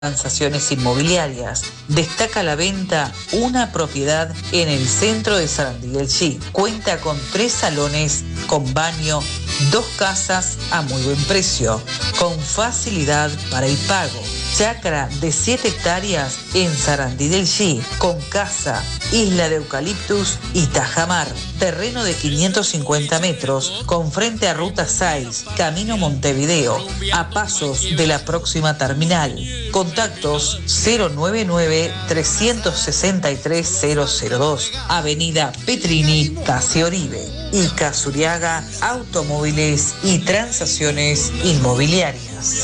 Transacciones inmobiliarias. Destaca la venta una propiedad en el centro de Sarandí del Chi. Cuenta con 3 salones con baño, 2 casas a muy buen precio, con facilidad para el pago. Chacra de 7 hectáreas en Sarandí del Chi, con casa, isla de eucaliptus y tajamar. Terreno de 550 metros, con frente a Ruta 6, Camino Montevideo, a pasos de la próxima terminal. Contactos 099-363-002, Avenida Petrini, casi Oribe. Y Casuriaga, automóviles y transacciones inmobiliarias.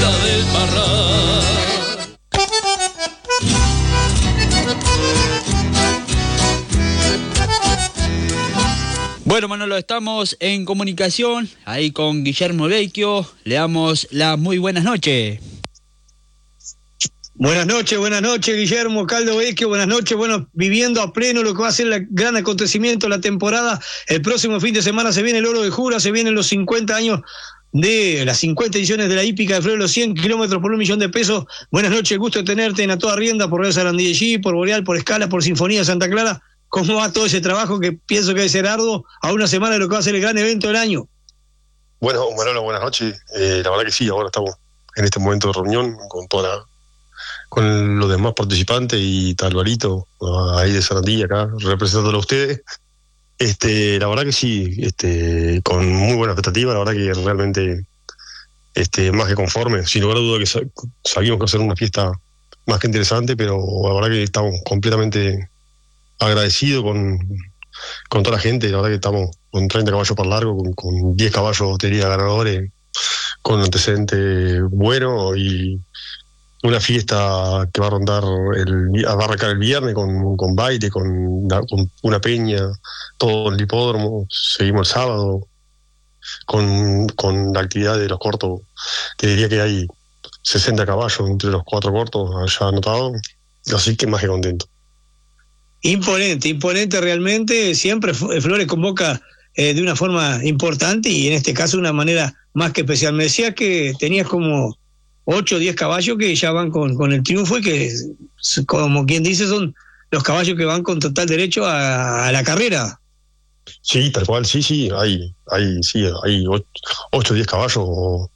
Bueno, Manolo, estamos en comunicación ahí con Guillermo Vecchio. Le damos las muy buenas noches. Buenas noches, Guillermo Caldo Vecchio, buenas noches. Bueno, viviendo a pleno lo que va a ser el gran acontecimiento de la temporada. El próximo fin de semana se viene el Oro de Jura, se vienen los 50 años de las 50 ediciones de la hípica de Flores, los 100 kilómetros por $1 millón. Buenas noches, gusto de tenerte en A Toda Rienda, por Real Sarandí de Chi, por Boreal, por Escala, por Sinfonía Santa Clara. ¿Cómo va todo ese trabajo que pienso que debe ser arduo a una semana de lo que va a ser el gran evento del año? Bueno, Manolo, buenas noches. La verdad que sí, ahora estamos en este momento de reunión con los demás participantes y Talvarito, ahí de Sarandí, acá, representándolo a ustedes. La verdad que sí, con muy buena expectativa, la verdad que realmente más que conforme. Sin lugar a duda que sabíamos que hacer una fiesta más que interesante, pero la verdad que estamos completamente agradecidos con toda la gente. La verdad que estamos con 30 caballos para largo, con 10 caballos de ganadores, con antecedentes buenos y una fiesta que va a rondar, va a arrancar el viernes con baile, con una peña, todo el hipódromo. Seguimos el sábado con la actividad de los cortos. Te diría que hay 60 caballos entre los 4 cortos allá anotados, así que más que contento. Imponente realmente. Siempre Flores convoca de una forma importante y en este caso de una manera más que especial. Me decías que tenías como 8 o 10 caballos que ya van con el triunfo y que, como quien dice, son los caballos que van con total derecho a la carrera. Sí, tal cual, sí, hay 8 o 10 caballos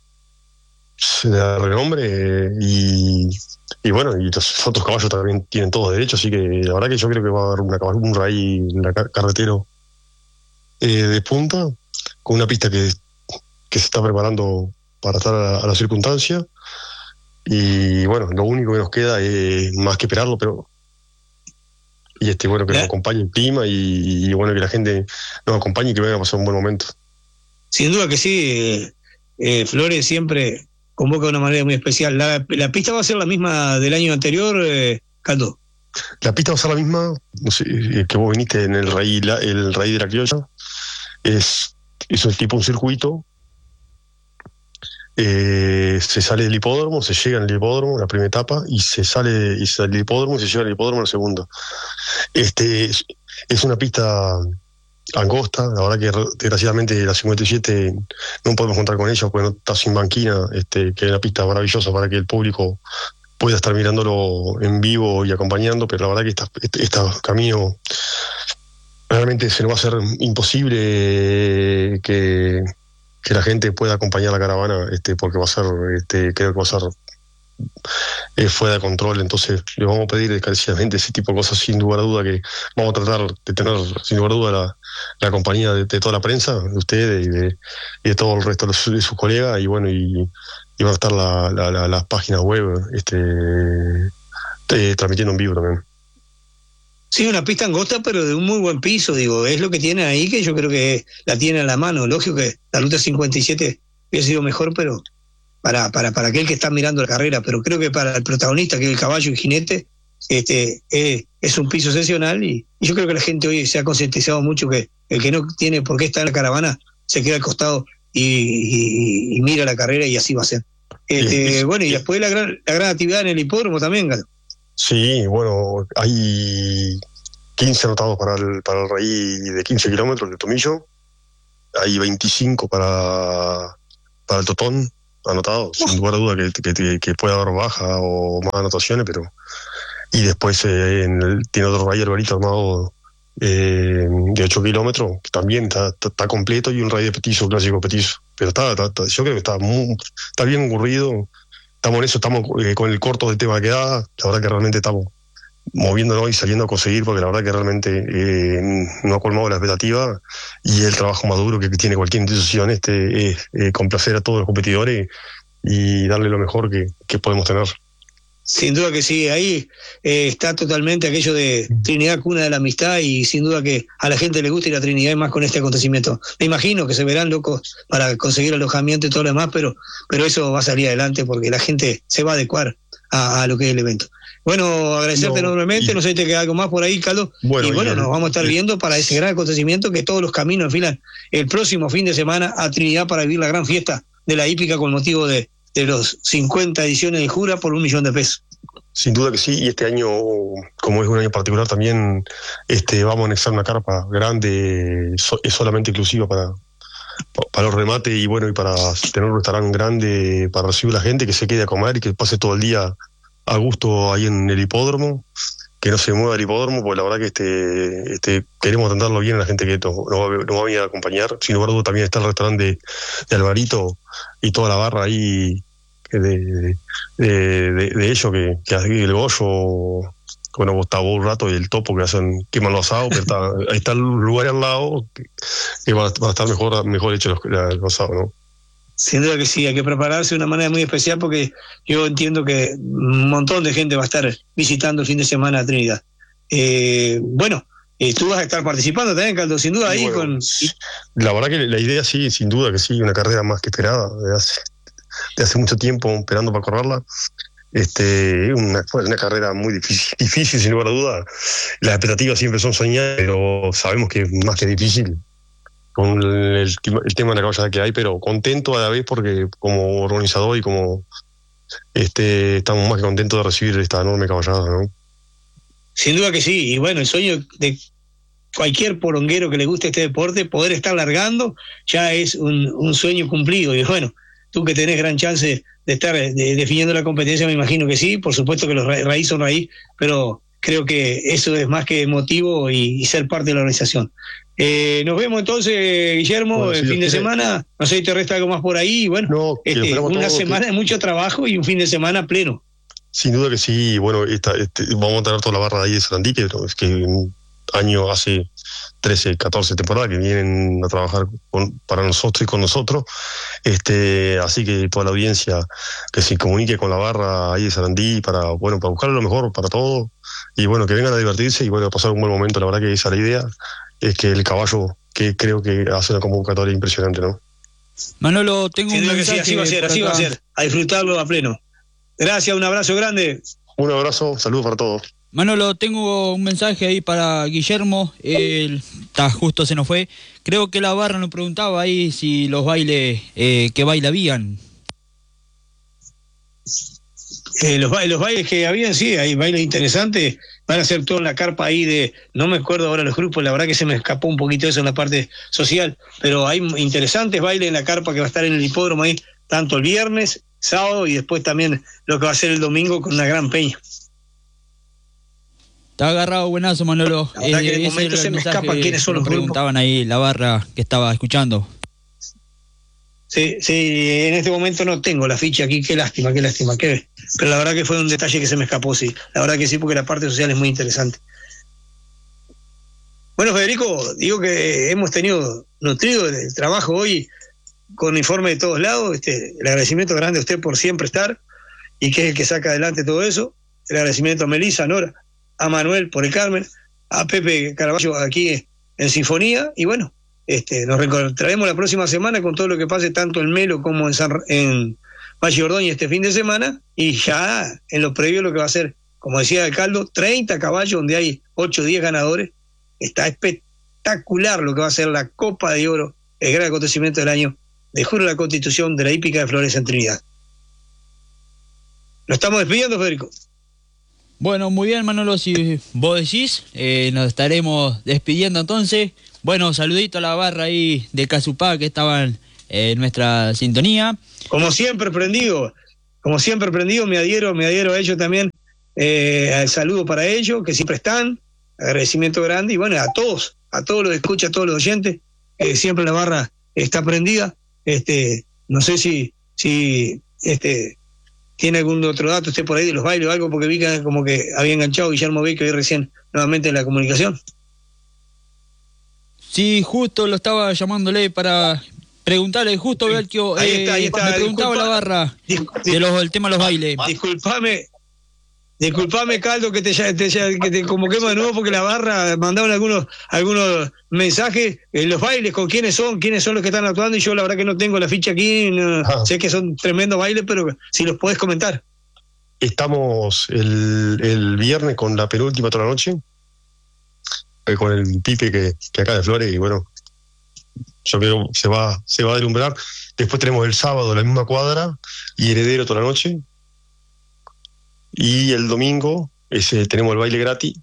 de renombre y bueno, y los otros caballos también tienen todos derechos, así que la verdad que yo creo que va a haber un raíz en la carretero de punta, con una pista que se está preparando para estar a la circunstancia. Y bueno, lo único que nos queda es más que esperarlo, pero bueno, que nos acompañe el clima y bueno, que la gente nos acompañe y que venga a pasar un buen momento. Sin duda que sí. Flores siempre convoca de una manera muy especial. ¿La pista va a ser la misma del año anterior, Caldo? La pista va a ser la misma, no sé, que vos viniste en el raíz de la criolla. Es un tipo un circuito. Se sale del hipódromo, se llega al hipódromo, la primera etapa, y se sale del hipódromo y se llega al hipódromo en la segunda. Es una pista angosta, la verdad que desgraciadamente la 57 no podemos contar con ella porque no está sin banquina, que es una pista maravillosa para que el público pueda estar mirándolo en vivo y acompañando, pero la verdad que este camino realmente se nos va a hacer imposible que la gente pueda acompañar la caravana, porque va a ser, creo que va a ser fuera de control. Entonces le vamos a pedir encarecidamente ese tipo de cosas. Sin lugar a duda que vamos a tratar de tener, sin lugar a duda, la compañía de toda la prensa, de ustedes y de todo el resto de sus colegas, y bueno, y van a estar las páginas web transmitiendo en vivo también. Sí, una pista angosta, pero de un muy buen piso, digo, es lo que tiene ahí, que yo creo que la tiene a la mano. Lógico que la ruta 57 hubiera sido mejor, pero para aquel que está mirando la carrera, pero creo que para el protagonista, que es el caballo y jinete, es un piso excepcional, y yo creo que la gente hoy se ha concientizado mucho que el que no tiene por qué estar en la caravana se queda al costado y mira la carrera, y así va a ser. Bueno, y después la gran actividad en el hipódromo también, Galo. Sí, bueno, hay 15 anotados para el raíz de 15 kilómetros de tomillo, hay 25 para el totón, anotado, sin lugar a duda que puede haber baja o más anotaciones, pero y después tiene otro raid Alvarito armado de 8 kilómetros, que también está completo, y un raid de petizo, clásico petizo, pero yo creo que está bien ocurrido, estamos en eso, estamos con el corto del tema que da, la verdad que realmente estamos moviéndonos y saliendo a conseguir, porque la verdad que realmente no ha colmado la expectativa, y el trabajo más duro que tiene cualquier institución es complacer a todos los competidores y darle lo mejor que podemos tener. Sin duda que sí, ahí está totalmente aquello de Trinidad, cuna de la amistad, y sin duda que a la gente le gusta ir a Trinidad, y más con este acontecimiento. Me imagino que se verán locos para conseguir alojamiento y todo lo demás, pero eso va a salir adelante porque la gente se va a adecuar a lo que es el evento. Bueno, agradecerte enormemente, no sé si te queda algo más por ahí, Caldo. Nos vamos a estar viendo para ese gran acontecimiento, que todos los caminos enfilan el próximo fin de semana a Trinidad para vivir la gran fiesta de la hípica con motivo de los 50 ediciones de Jura por $1.000.000. Sin duda que sí, y este año, como es un año particular, también vamos a anexar una carpa grande, es solamente inclusiva para los remates, y bueno, y para tener un restaurante grande para recibir a la gente, que se quede a comer y que pase todo el día a gusto ahí en el hipódromo, que no se mueva el hipódromo, porque la verdad que queremos atenderlo bien a la gente que nos va a venir a acompañar. Sin lugar a dudas también está el restaurante de Alvarito y toda la barra ahí de ellos, que el Goyo, bueno, está vos un rato, y el Topo, que queman los asados, pero ahí está el lugar al lado que va a estar mejor hecho los asados, ¿no? Sin duda que sí, hay que prepararse de una manera muy especial, porque yo entiendo que un montón de gente va a estar visitando el fin de semana a Trinidad. Tú vas a estar participando también, Caldo, sin duda, ahí con... La verdad que la idea sí, sin duda que sí, una carrera más que esperada, de hace mucho tiempo esperando para correrla. Una carrera muy difícil, sin lugar a duda. Las expectativas siempre son soñadas, pero sabemos que es más que difícil con el tema de la caballada que hay, pero contento a la vez, porque como organizador y como estamos más que contentos de recibir esta enorme caballada, ¿no? Sin duda que sí, y bueno, el sueño de cualquier poronguero que le guste este deporte, poder estar largando, ya es un sueño cumplido. Y bueno, tú que tenés gran chance de estar definiendo la competencia, me imagino que sí, por supuesto que los raíz son raíz, pero creo que eso es más que motivo y ser parte de la organización. Nos vemos entonces, Guillermo, el fin de semana. No sé si te resta algo más por ahí. Bueno, una semana de mucho trabajo y un fin de semana pleno. Sin duda que sí. Bueno, vamos a tener toda la barra de ahí de Sarandí, que es que un año hace 13, 14 temporadas que vienen a trabajar para nosotros y con nosotros. Así que toda la audiencia que se comunique con la barra ahí de Sarandí para buscar lo mejor para todos, y bueno, que vengan a divertirse y bueno, a pasar un buen momento. La verdad que esa es la idea, es que el caballo, que creo que hace una convocatoria impresionante, ¿no? Manolo, tengo un mensaje. Sí, así va a ser, a disfrutarlo a pleno. Gracias, un abrazo grande. Un abrazo, saludos para todos. Manolo, tengo un mensaje ahí para Guillermo, justo se nos fue. Creo que la barra nos preguntaba ahí si los bailes, ¿qué baile habían? Los bailes que habían, sí, hay bailes interesantes, van a ser todo en la carpa ahí no me acuerdo ahora los grupos, la verdad que se me escapó un poquito eso en la parte social, pero hay interesantes bailes en la carpa que va a estar en el hipódromo ahí, tanto el viernes, sábado, y después también lo que va a ser el domingo con una gran peña. Está agarrado, buenazo, Manolo. La verdad que de momento se me escapan quiénes son los grupos. Preguntaban ahí la barra que estaba escuchando. Sí, en este momento no tengo la ficha aquí, qué lástima. Pero la verdad que fue un detalle que se me escapó, sí. La verdad que sí, porque la parte social es muy interesante. Bueno, Federico, digo que hemos tenido nutrido el trabajo hoy con informe de todos lados. El agradecimiento grande a usted por siempre estar, y que es el que saca adelante todo eso. El agradecimiento a Melissa, a Nora, a Manuel por el Carmen, a Pepe Caraballo aquí en Sinfonía, y bueno, nos reencontraremos la próxima semana con todo lo que pase tanto en Melo como en Valle Ordóñez este fin de semana, y ya en lo previo lo que va a ser, como decía el Caldo, 30 caballos donde hay 8 o 10 ganadores. Está espectacular lo que va a ser la Copa de Oro, el gran acontecimiento del año de Jura la Constitución de la hípica de Flores en Trinidad. Lo estamos despidiendo, Federico. Bueno, muy bien, Manolo, si vos decís, nos estaremos despidiendo entonces. Bueno, saludito a la barra ahí de Casupá que estaban nuestra sintonía. Como siempre prendido, me adhiero a ellos también. Al saludo para ellos, que siempre están, agradecimiento grande, y bueno, a todos los escucha, a todos los oyentes, siempre la barra está prendida. No sé si tiene algún otro dato usted por ahí de los bailes o algo, porque vi que como que había enganchado Guillermo Beck hoy recién nuevamente en la comunicación. Sí, justo lo estaba llamándole para preguntarle, justo Belkio, ahí está, me preguntaba la barra del tema de los bailes. Disculpame, Caldo, que te convoquemos de nuevo, porque la barra mandaron algunos mensajes. Los bailes, ¿con quiénes son los que están actuando? Y yo la verdad que no tengo la ficha aquí, sé que son tremendos bailes, pero si los podés comentar. Estamos el viernes con la penúltima toda la noche, con el Pipe que acá de Flores, y bueno, yo creo que se va a deslumbrar. Después tenemos el sábado la misma cuadra y Heredero toda la noche. Y el domingo tenemos el baile gratis.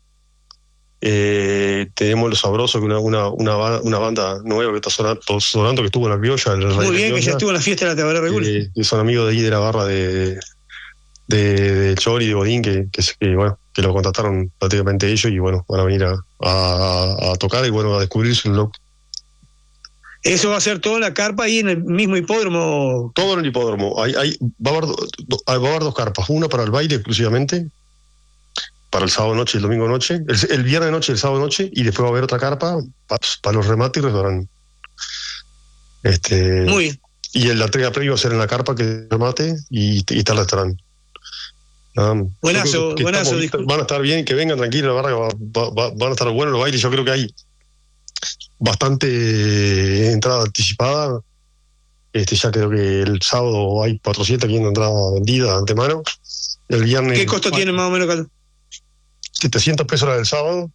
Tenemos Los Sabrosos, que una banda nueva que está sonando, que estuvo en la Criolla. Muy bien, que ya estuvo en la fiesta de la Tabaré Regul. Que son amigos de ahí de la barra de Chori y de Godín, que lo contactaron prácticamente ellos, y bueno, van a venir a tocar y bueno, a descubrirse un look. ¿Eso va a ser todo en la carpa ahí en el mismo hipódromo? Todo en el hipódromo. Va a haber dos carpas, una para el baile exclusivamente, para el sábado noche y el domingo noche, el viernes noche y el sábado noche, y después va a haber otra carpa para los remates y restaurantes. Muy bien. Y la entrega previa va a ser en la carpa, que es remate, y está el restaurante. Buenazo. Van a estar bien, que vengan tranquilos, la barra van a estar buenos los bailes. Yo creo que hay bastante entrada anticipada. Ya creo que el sábado hay 400 entradas vendidas de antemano. El viernes. ¿Qué costo tiene más o menos, Carlos? 700 pesos la del sábado,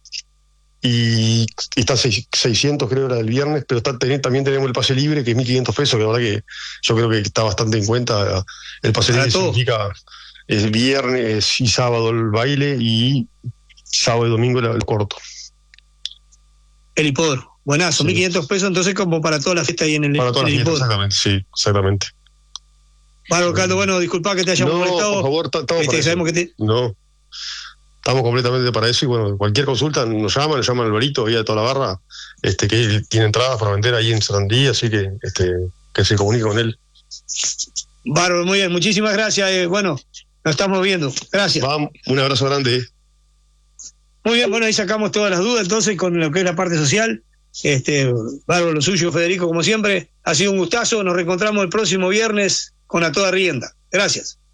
y está 600 creo la del viernes, pero también tenemos el pase libre, que es 1.500 pesos, que la verdad que yo creo que está bastante en cuenta. El pase libre significa el viernes y sábado el baile, y sábado y domingo el corto. El hipódromo. Buenazo, sí. 1.500 pesos, entonces como para toda la fiesta ahí en el hipódromo. Para toda la fiesta, exactamente, sí, exactamente. Bueno, Caldo, bueno, disculpa que te hayamos molestado. Por favor, estamos sabemos que No, estamos completamente para eso, y bueno, cualquier consulta nos llaman Alvarito, ahí de toda la barra, que él tiene entradas para vender ahí en Sarandí, así que se comunique con él. Bárbaro, muy bien, muchísimas gracias. Bueno, nos estamos viendo. Gracias. Vamos, un abrazo grande. Muy bien, bueno, ahí sacamos todas las dudas entonces con lo que es la parte social. Bárbaro, lo suyo, Federico, como siempre. Ha sido un gustazo. Nos reencontramos el próximo viernes con A Toda Rienda. Gracias.